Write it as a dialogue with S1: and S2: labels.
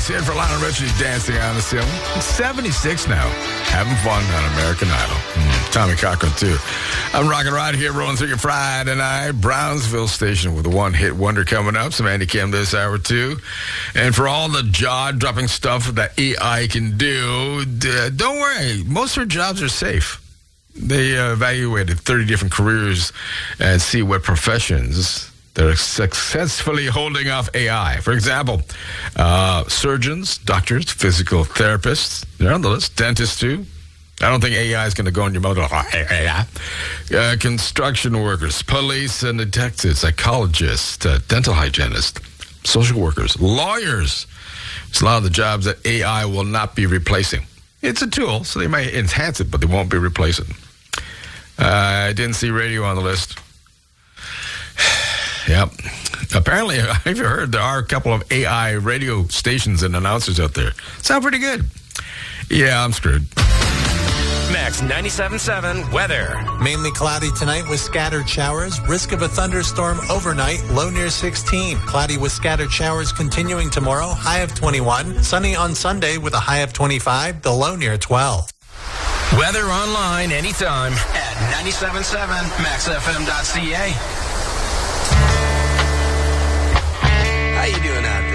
S1: It's here for Lionel Richie dancing on the ceiling. He's 76 now. Having fun on American Idol. Tommy Cochran, too. I'm rocking right here, rolling through your Friday night. Brownsville Station with a one-hit wonder coming up. Some Andy Kim this hour, too. And for all the jaw-dropping stuff that AI can do, don't worry. Most of her jobs are safe. They evaluated 30 different careers and see what professions that are successfully holding off AI. For example, surgeons, doctors, physical therapists, they're on the list. Dentists, too. I don't think AI is going to go in your mouth. Construction workers, police and detectives, psychologists, dental hygienists, social workers, lawyers. It's a lot of the jobs that AI will not be replacing. It's a tool, so they may enhance it, but they won't be replacing. I didn't see radio on the list. Yep. Apparently, have you heard, there are a couple of AI radio stations and announcers out there. Sound pretty good. Yeah, I'm screwed.
S2: Max 97.7 weather.
S3: Mainly cloudy tonight with scattered showers. Risk of a thunderstorm overnight. Low near 16. Cloudy with scattered showers continuing tomorrow. High of 21. Sunny on Sunday with a high of 25. The low near 12.
S2: Weather online anytime at 97.7maxfm.ca.
S4: How you doing out